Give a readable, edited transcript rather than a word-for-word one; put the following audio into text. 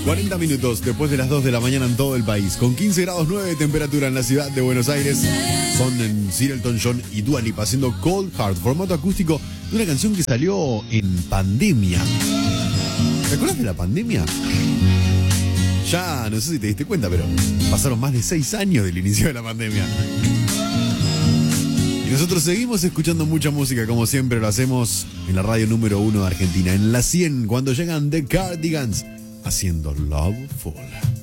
40 minutos después de las 2 de la mañana en todo el país, con 15 grados 9 de temperatura en la ciudad de Buenos Aires. Son en Sir Elton John y Dua Lipa haciendo Cold Heart, formato acústico de una canción que salió en pandemia. ¿Te acuerdas de la pandemia? Ya, no sé si te diste cuenta, pero pasaron más de 6 años del inicio de la pandemia. Y nosotros seguimos escuchando mucha música, como siempre lo hacemos en la radio número 1 de Argentina, en la 100, cuando llegan The Cardigans, haciendo Loveful.